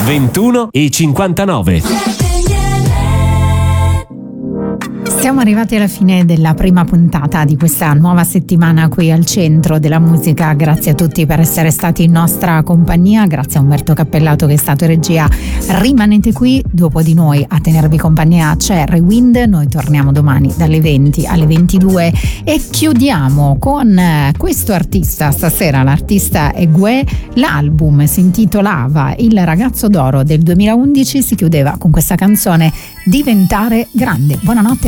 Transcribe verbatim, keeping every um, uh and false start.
ventuno e cinquantanove. Siamo arrivati alla fine della prima puntata di questa nuova settimana qui al Centro della Musica. Grazie a tutti per essere stati in nostra compagnia, grazie a Umberto Cappellato che è stato in regia. Rimanete qui, dopo di noi a tenervi compagnia c'è Rewind. Noi torniamo domani dalle venti alle ventidue e chiudiamo con questo artista stasera. L'artista è Gue, l'album si intitolava Il ragazzo d'oro del duemilaundici, si chiudeva con questa canzone Diventare grande. Buonanotte.